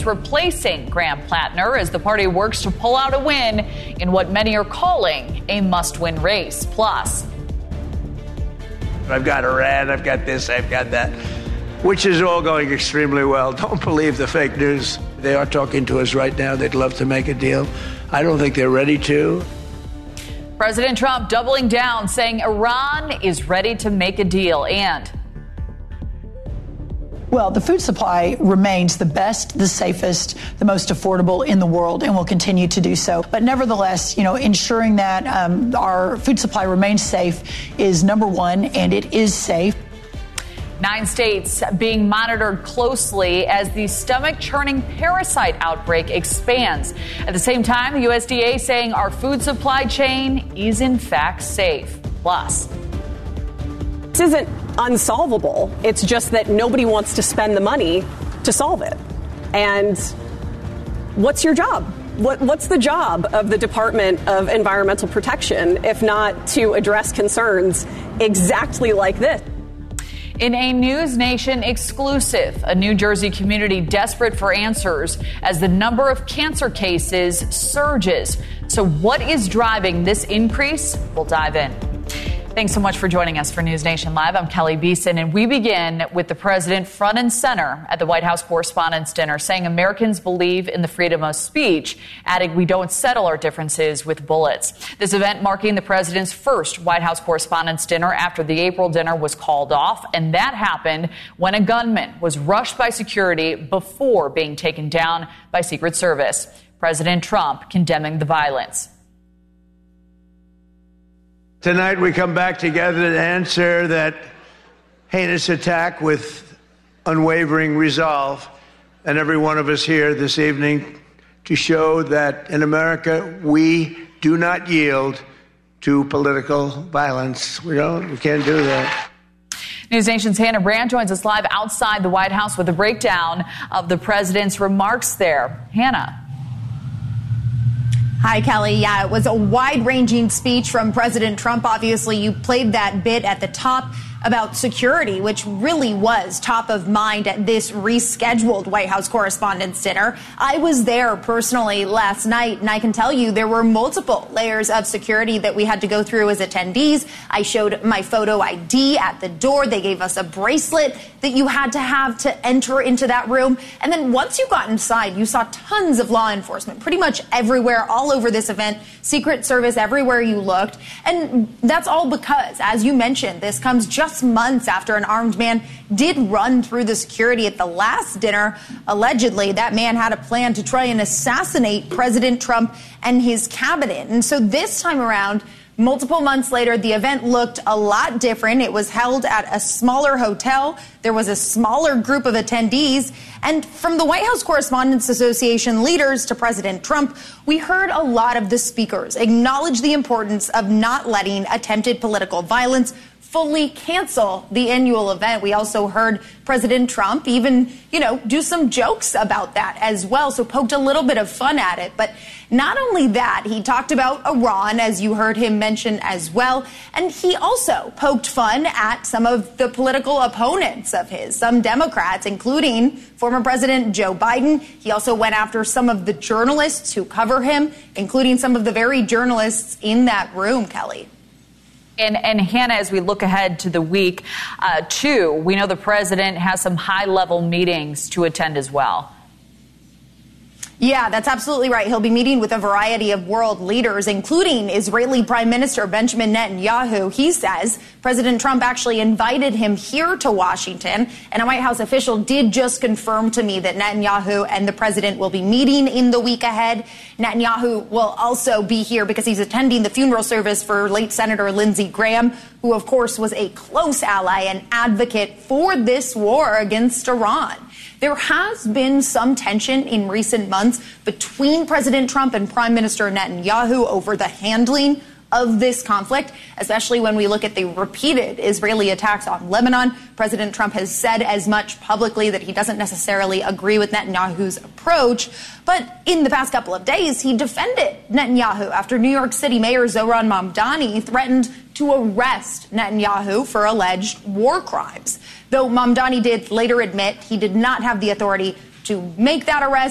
States replacing Graham Plattner as the party works to pull out a win in what many are calling a must-win race. Plus, I've got Iran, I've got this, I've got that, which is all going extremely well. Don't believe the fake news. They are talking to us right now. They'd love to make a deal. I don't think they're ready to. President Trump doubling down, saying Iran is ready to make a deal. And well, the food supply remains the best, the safest, the most affordable in the world, and will continue to do so. But nevertheless, ensuring that our food supply remains safe is number one, and it is safe. 9 states being monitored closely as the stomach-churning parasite outbreak expands. At the same time, the USDA saying our food supply chain is in fact safe. Plus, this isn't unsolvable. It's just that nobody wants to spend the money to solve it. And what's your job? What's the job of the Department of Environmental Protection if not to address concerns exactly like this? In a News Nation exclusive, a New Jersey community desperate for answers as the number of cancer cases surges. So what is driving this increase? We'll dive in. Thanks so much for joining us for News Nation Live. I'm Kelly Beeson, and we begin with the president front and center at the White House Correspondents' Dinner, saying Americans believe in the freedom of speech, adding we don't settle our differences with bullets. This event marking the president's first White House Correspondents' Dinner after the April dinner was called off, and that happened when a gunman was rushed by security before being taken down by Secret Service. President Trump condemning the violence. Tonight we come back together to answer that heinous attack with unwavering resolve. And every one of us here this evening to show that in America we do not yield to political violence. We can't do that. News Nation's Hannah Brand joins us live outside the White House with a breakdown of the president's remarks there. Hannah. Hi, Kelly. Yeah, it was a wide-ranging speech from President Trump. Obviously, you played that bit at the top about security, which really was top of mind at this rescheduled White House Correspondents' Dinner. I was there personally last night, and I can tell you there were multiple layers of security that we had to go through as attendees. I showed my photo ID at the door. They gave us a bracelet that you had to have to enter into that room. And then once you got inside, you saw tons of law enforcement pretty much everywhere, all over this event, Secret Service everywhere you looked. And that's all because, as you mentioned, this comes just months after an armed man did run through the security at the last dinner. Allegedly, that man had a plan to try and assassinate President Trump and his cabinet. And so this time around, multiple months later, the event looked a lot different. It was held at a smaller hotel. There was a smaller group of attendees. And from the White House Correspondents Association leaders to President Trump, we heard a lot of the speakers acknowledge the importance of not letting attempted political violence fully cancel the annual event. We also heard President Trump even, do some jokes about that as well. So poked a little bit of fun at it. But not only that, he talked about Iran, as you heard him mention as well. And he also poked fun at some of the political opponents of his, some Democrats, including former President Joe Biden. He also went after some of the journalists who cover him, including some of the very journalists in that room, Kelly. And Hannah, as we look ahead to the week, too, we know the president has some high-level meetings to attend as well. Yeah, that's absolutely right. He'll be meeting with a variety of world leaders, including Israeli Prime Minister Benjamin Netanyahu. He says President Trump actually invited him here to Washington, and a White House official did just confirm to me that Netanyahu and the president will be meeting in the week ahead. Netanyahu will also be here because he's attending the funeral service for late Senator Lindsey Graham, who, of course, was a close ally and advocate for this war against Iran. There has been some tension in recent months between President Trump and Prime Minister Netanyahu over the handling of this conflict, especially when we look at the repeated Israeli attacks on Lebanon. President Trump has said as much publicly that he doesn't necessarily agree with Netanyahu's approach. But in the past couple of days, he defended Netanyahu after New York City Mayor Zohran Mamdani threatened to arrest Netanyahu for alleged war crimes. Though Mamdani did later admit he did not have the authority to make that arrest.